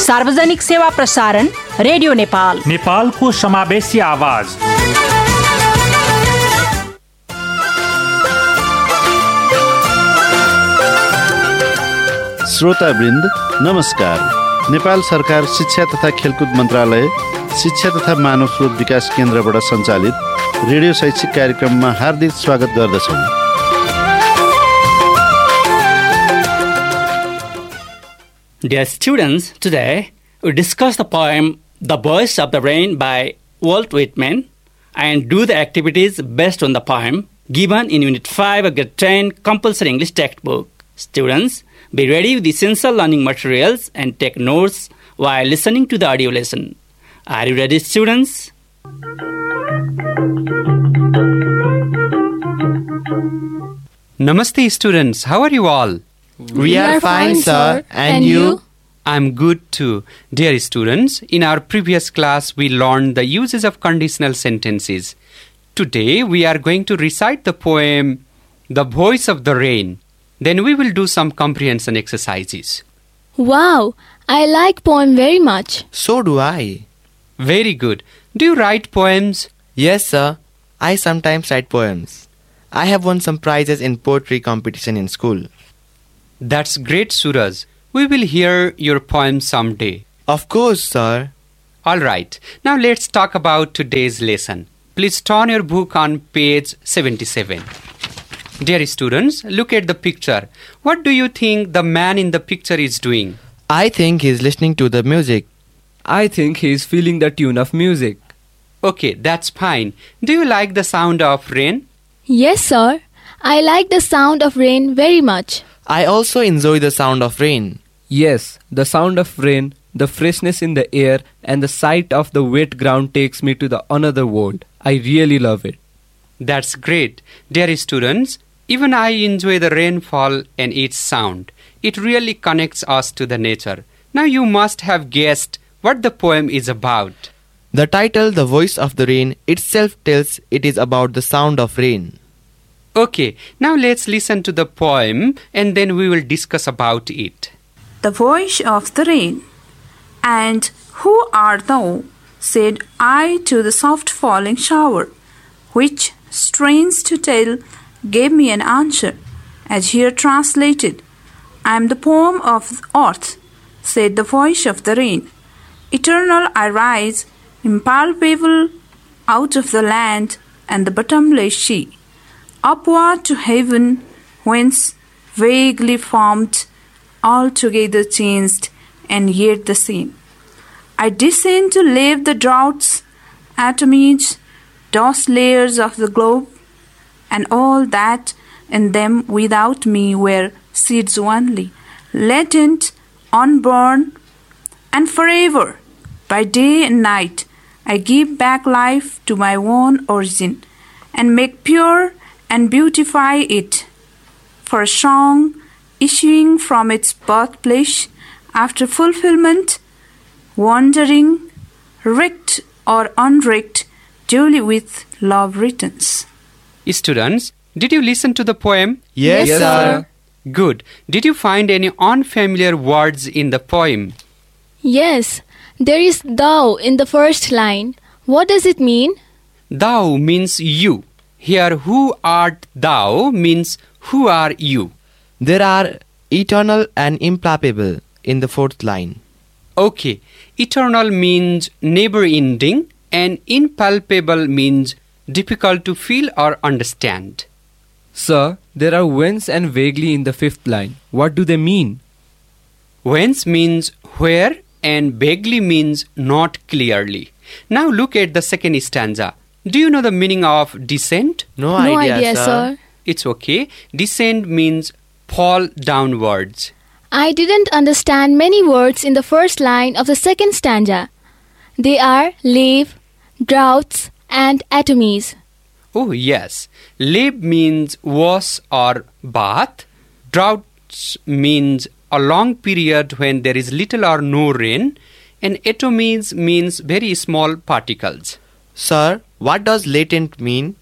सार्वजनिक सेवा प्रसारण रेडियो नेपाल, नेपालको समावेशी आवाज। श्रोतावृन्द नमस्कार। नेपाल सरकार शिक्षा तथा खेलकुद मन्त्रालय, शिक्षा तथा मानव स्रोत विकास केन्द्रबाट सञ्चालित रेडियो शैक्षिक कार्यक्रममा हार्दिक स्वागत गर्दछौँ। Dear students, today we discuss the poem The Voice of the Rain by Walt Whitman and do the activities based on the poem given in Unit 5 of Grade 10 Compulsory English Textbook. Students, be ready with essential learning materials and take notes while listening to the audio lesson. Are you ready, students? Namaste, students. How are you all? We are fine, sir. And you? I'm good too. Dear students, in our previous class, we learned the uses of conditional sentences. Today, we are going to recite the poem, The Voice of the Rain. Then we will do some comprehension exercises. Wow, I like poem very much. So do I. Very good. Do you write poems? Yes, sir. I sometimes write poems. I have won some prizes in poetry competition in school. That's great, Suraj. We will hear your poem someday. Of course, sir. All right. Now let's talk about today's lesson. Please turn your book on page 77. Dear students, look at the picture. What do you think the man in the picture is doing? I think he's listening to the music. I think he's feeling the tune of music. Okay, that's fine. Do you like the sound of rain? Yes, sir. I like the sound of rain very much. I also enjoy the sound of rain. Yes, the sound of rain, the freshness in the air, and the sight of the wet ground takes me to the another world. I really love it. That's great. Dear students, even I enjoy the rainfall and its sound. It really connects us to the nature. Now you must have guessed what the poem is about. The title, The Voice of the Rain, itself tells it is about the sound of rain. Okay, now let's listen to the poem and then we will discuss about it. The voice of the rain. And who art thou? Said I to the soft falling shower, which, strange to tell, gave me an answer, as here translated. I am the poem of earth, said the voice of the rain. Eternal I rise, impalpable, out of the land and the bottomless sea. Upward to heaven, whence, vaguely formed, altogether changed, and yet the same. I descend to leave the droughts, atomies, dust layers of the globe, and all that in them without me were seeds only, latent, unborn, and forever, by day and night, I give back life to my own origin, and make pure and beautify it, for a song issuing from its birthplace after fulfillment, wandering, wrecked or unwrecked, duly with love returns. Students, did you listen to the poem? Yes, sir. Good. Did you find any unfamiliar words in the poem? Yes, there is thou in the first line. What does it mean? Thou means you. Here, who art thou means who are you. There are eternal and impalpable in the fourth line. Okay, eternal means never ending and impalpable means difficult to feel or understand. Sir, there are whence and vaguely in the fifth line. What do they mean? Whence means where and vaguely means not clearly. Now look at the second stanza. Do you know the meaning of descent? No idea, sir. It's okay. Descent means fall downwards. I didn't understand many words in the first line of the second stanza. They are leaf, droughts, and atomies. Oh yes. Leb means wash or bath. Droughts means a long period when there is little or no rain. And atomies means very small particles. Sir, what does latent mean?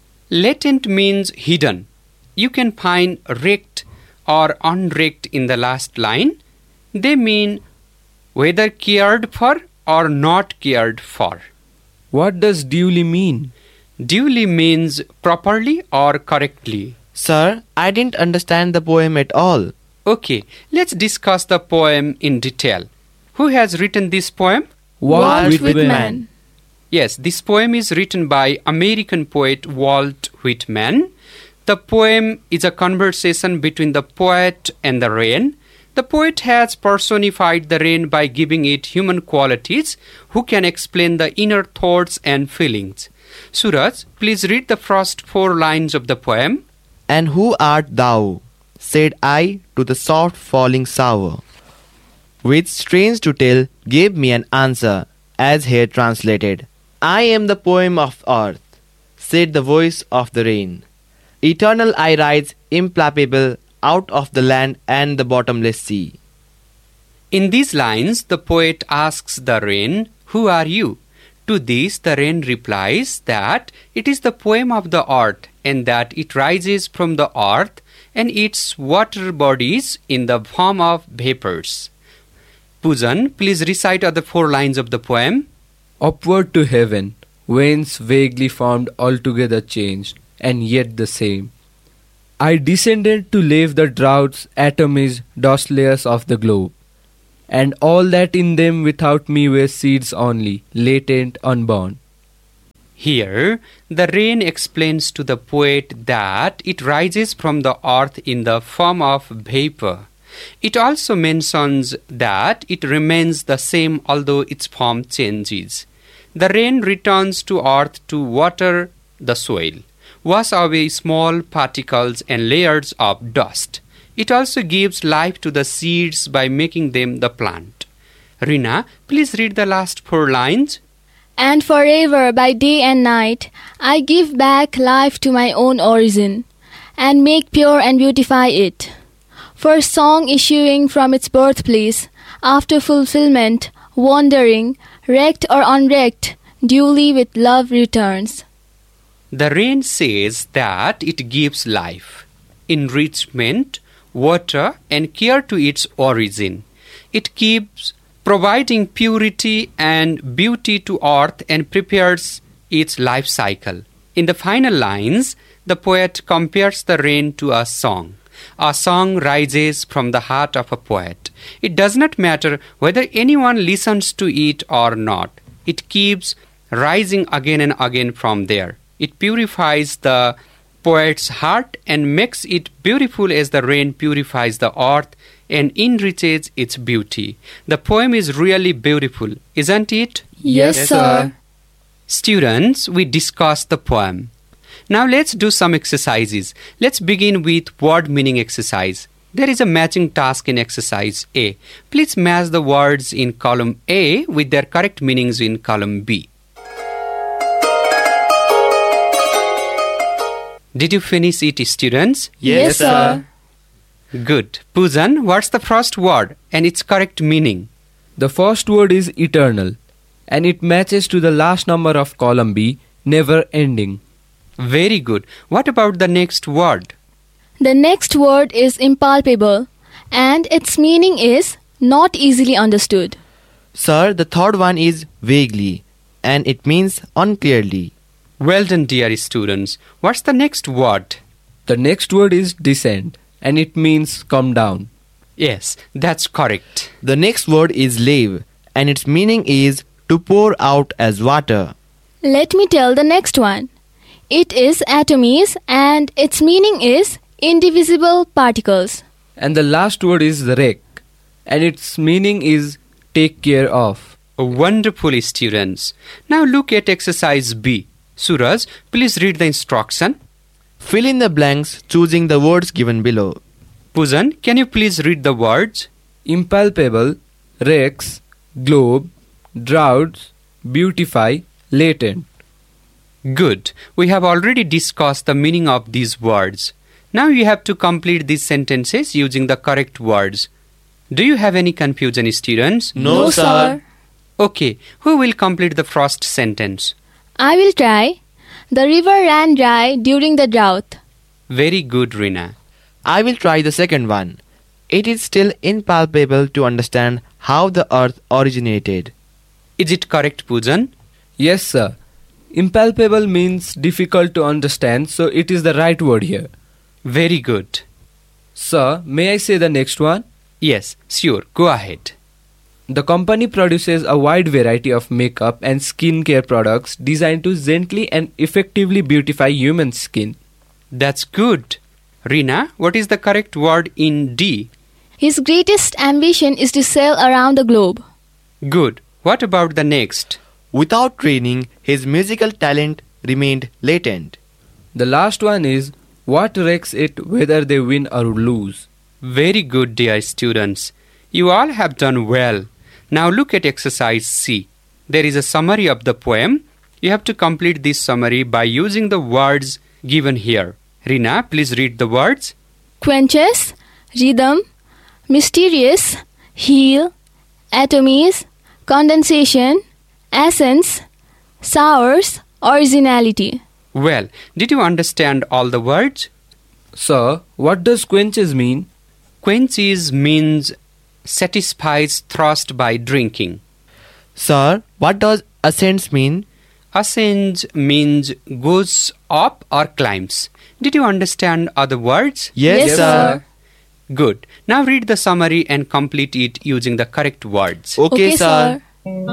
Latent means hidden. You can find wrecked or unwrecked in the last line. They mean whether cared for or not cared for. What does duly mean? Duly means properly or correctly. Sir, I didn't understand the poem at all. Okay, let's discuss the poem in detail. Who has written this poem? Walt Whitman. Yes, this poem is written by American poet Walt Whitman. The poem is a conversation between the poet and the rain. The poet has personified the rain by giving it human qualities who can explain the inner thoughts and feelings. Suraj, please read the first 4 lines of the poem. And who art thou? Said I to the soft falling shower, which, strange to tell, gave me an answer, as here translated. I am the poem of earth, said the voice of the rain. Eternal I rise, implacable, out of the land and the bottomless sea. In these lines, the poet asks the rain, "Who are you?" To this, the rain replies that it is the poem of the earth and that it rises from the earth and its water bodies in the form of vapors. Pujan, please recite other 4 lines of the poem. Upward to heaven, whence vaguely formed, altogether changed, and yet the same. I descended to lave the droughts, atomies, dust layers of the globe, and all that in them without me were seeds only, latent, unborn. Here, the rain explains to the poet that it rises from the earth in the form of vapor. It also mentions that it remains the same although its form changes. The rain returns to earth to water the soil, wash away small particles and layers of dust. It also gives life to the seeds by making them the plant. Rina, please read the last 4 lines. And forever by day and night I give back life to my own origin, and make pure and beautify it. For song issuing from its birthplace, after fulfillment, wandering, wrecked or unwrecked, duly with love returns. The rain says that it gives life, enrichment, water, and care to its origin. It keeps providing purity and beauty to earth and prepares its life cycle. In the final lines, the poet compares the rain to a song. A song rises from the heart of a poet. It does not matter whether anyone listens to it or not. It keeps rising again and again from there. It purifies the poet's heart and makes it beautiful as the rain purifies the earth and enriches its beauty. The poem is really beautiful, isn't it? Yes, sir. Students, we discussed the poem. Now let's do some exercises. Let's begin with word meaning exercise. There is a matching task in exercise A. Please match the words in column A with their correct meanings in column B. Did you finish it, students? Yes, sir. Good. Pujan, what's the first word and its correct meaning? The first word is eternal, and it matches to the last number of column B, never ending. Very good. What about the next word? The next word is impalpable, and its meaning is not easily understood. Sir, the third one is vaguely, and it means unclearly. Well done, dear students. What's the next word? The next word is descend, and it means come down. Yes, that's correct. The next word is lave, and its meaning is to pour out as water. Let me tell the next one. It is atomies, and its meaning is indivisible particles. And the last word is wreck, and its meaning is take care of. Wonderful, students. Now look at exercise B. Suraj, please read the instruction. Fill in the blanks choosing the words given below. Pujan, can you please read the words? Impalpable, wrecks, globe, droughts, beautify, latent. Good. We have already discussed the meaning of these words. Now you have to complete these sentences using the correct words. Do you have any confusion, students? No, sir. Okay, who will complete the first sentence? I will try. The river ran dry during the drought. Very good, Rina. I will try the second one. it is still impalpable to understand how the earth originated. Is it correct, Pujan? Yes, sir. Impalpable means difficult to understand, so it is the right word here. Very good. Sir, may I say the next one? Yes, sure. Go ahead. The company produces a wide variety of makeup and skincare products designed to gently and effectively beautify human skin. That's good. Rina, what is the correct word in D? His greatest ambition is to sail around the globe. Good. What about the next? Without training, his musical talent remained latent. The last one is, what wrecks it whether they win or lose? Very good, dear students. You all have done well. Now look at exercise C. There is a summary of the poem. You have to complete this summary by using the words given here. Rina, please read the words. Quenches, rhythm, mysterious, heal, atomies, condensation, essence, sours, originality. Well, did you understand all the words? Sir, what does quenches mean? Quenches means satisfies thirst by drinking. Sir, what does ascends mean? Ascends means goes up or climbs. Did you understand other words? Yes, sir. Good. Now read the summary and complete it using the correct words. Okay, sir.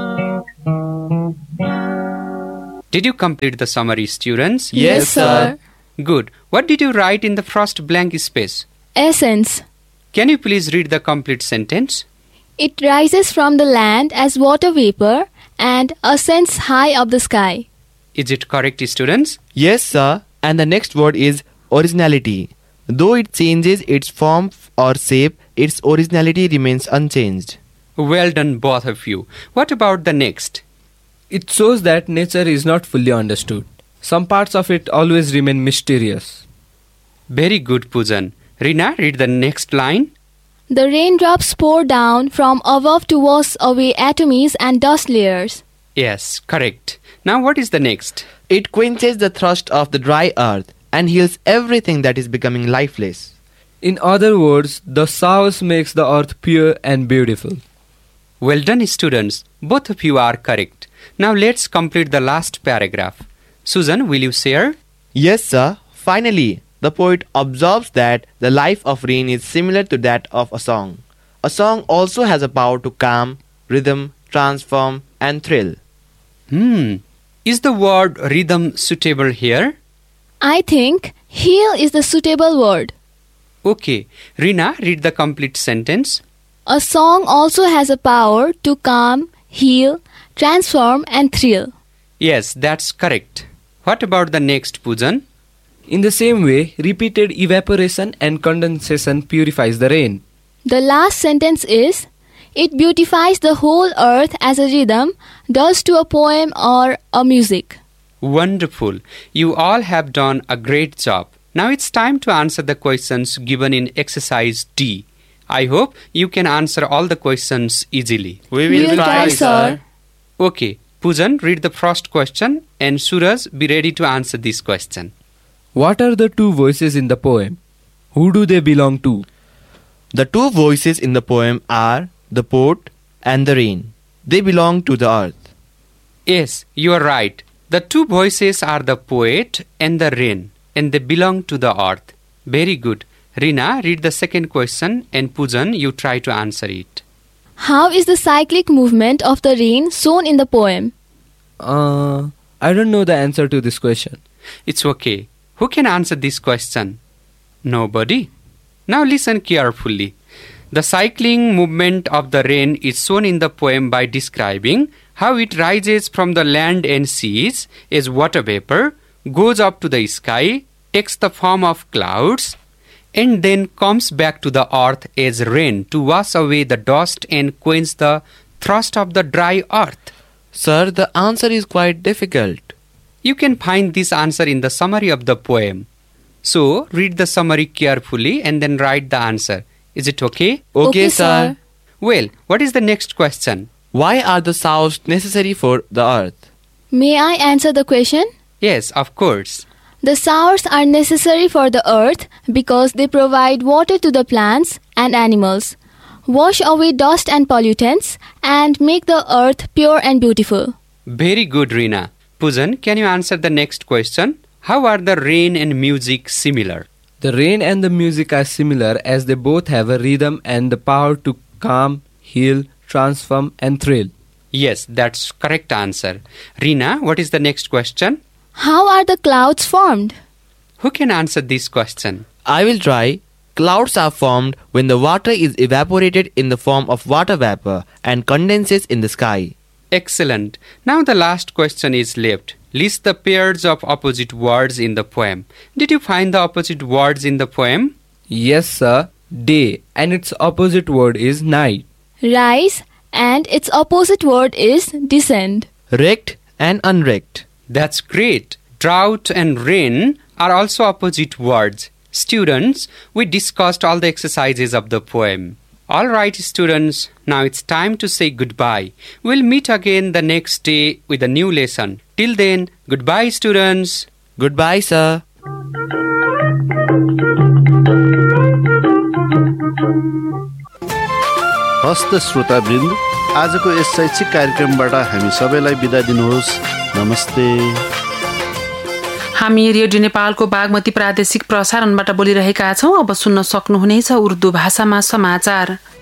Did you complete the summary, students? Yes, sir. Good. What did you write in the first blank space? Essence. Can you please read the complete sentence? It rises from the land as water vapor and ascends high up the sky. Is it correct, students? Yes, sir. And the next word is originality. Though it changes its form or shape, its originality remains unchanged. Well done, both of you. What about the next? It shows that nature is not fully understood. Some parts of it always remain mysterious. Very good, Pujan. Rina, read the next line. The raindrops pour down from above to wash away atomies and dust layers. Yes, correct. Now what is the next? It quenches the thirst of the dry earth and heals everything that is becoming lifeless. In other words, the source makes the earth pure and beautiful. Well done, students. Both of you are correct. Now let's complete the last paragraph. Susan, will you share? Yes, sir. Finally, the poet observes that the life of rain is similar to that of a song. A song also has a power to calm, rhythm, transform, and thrill. Is the word rhythm suitable here? I think heal is the suitable word. Okay. Rina, read the complete sentence. A song also has a power to calm, heal, transform, and thrill. Yes, that's correct. What about the next, Pujan? In the same way, repeated evaporation and condensation purifies the rain. The last sentence is, it beautifies the whole earth as a rhythm does to a poem or a music. Wonderful. You all have done a great job. Now it's time to answer the questions given in exercise D. I hope you can answer all the questions easily. We will try, sir. Okay, Pujan, read the first question and Suraj, be ready to answer this question. What are the two voices in the poem? Who do they belong to? The two voices in the poem are the poet and the rain. They belong to the earth. Yes, you are right. The two voices are the poet and the rain, and they belong to the earth. Very good. Rina, read the second question, and Pujan, you try to answer it. How is the cyclic movement of the rain shown in the poem? I don't know the answer to this question. It's okay. Who can answer this question? Nobody. Now listen carefully. The cycling movement of the rain is shown in the poem by describing how it rises from the land and seas as water vapor, goes up to the sky, takes the form of clouds, and then comes back to the earth as rain to wash away the dust and quench the thirst of the dry earth. Sir, the answer is quite difficult. You can find this answer in the summary of the poem. So, read the summary carefully and then write the answer. Is it okay? Okay, sir. Well, what is the next question? Why are the sows necessary for the earth? May I answer the question? Yes, of course. The sours are necessary for the earth because they provide water to the plants and animals, wash away dust and pollutants, and make the earth pure and beautiful. Very good, Reena. Pujan, can you answer the next question? How are the rain and music similar? The rain and the music are similar as they both have a rhythm and the power to calm, heal, transform, and thrill. Yes, that's correct answer. Reena, what is the next question? How are the clouds formed? Who can answer this question? I will try. Clouds are formed when the water is evaporated in the form of water vapor and condenses in the sky. Excellent. Now the last question is left. List the pairs of opposite words in the poem. Did you find the opposite words in the poem? Yes, sir. Day and its opposite word is night. Rise and its opposite word is descend. Wrecked and unwrecked. That's great. Drought and rain are also opposite words. Students, we discussed all the exercises of the poem. All right, students, now it's time to say goodbye. We'll meet again the next day with a new lesson. Till then, goodbye, students. Goodbye, sir. हस्त श्रोतावृन्द, आजको yes शैक्षिक कार्यक्रमबाट हामी सबैलाई बिदा दिनुहोस्। नमस्ते। हामी radio नेपालको बागमती प्रादेशिक प्रसारणबाट बोलिरहेका छौं। अब सुन्न सक्नुहुनेछ उर्दू भाषामा समाचार।